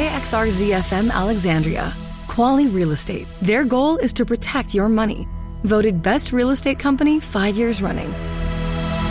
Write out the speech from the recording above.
KXRZ-FM Alexandria. Quality Real Estate. Their goal is to protect your money. Voted Best Real Estate Company 5 years running.